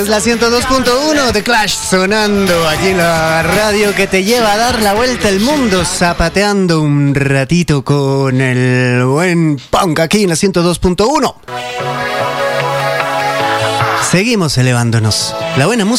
la 102.1 de Clash sonando aquí en la radio que te lleva a dar la vuelta al mundo, zapateando un ratito con el buen punk aquí en la 102.1. Seguimos elevándonos. La buena música